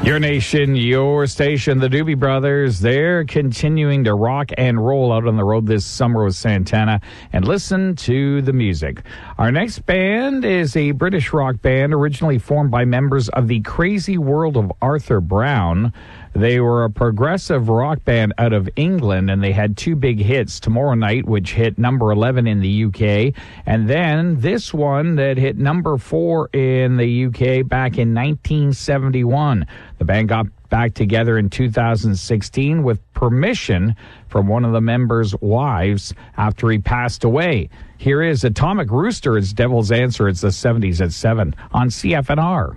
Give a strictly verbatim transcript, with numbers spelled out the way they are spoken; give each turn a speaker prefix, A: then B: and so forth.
A: Your nation, your station, the Doobie Brothers, they're continuing to rock and roll out on the road this summer with Santana, and listen to the music. Our next band is a British rock band originally formed by members of the Crazy World of Arthur Brown. They were a progressive rock band out of England, and they had two big hits, Tomorrow Night, which hit number eleven in the U K, and then this one that hit number four in the U K back in nineteen seventy-one. The band got back together in two thousand sixteen with permission from one of the members' wives after he passed away. Here is Atomic Rooster. It's Devil's Answer. It's the seventies at seven on C F N R.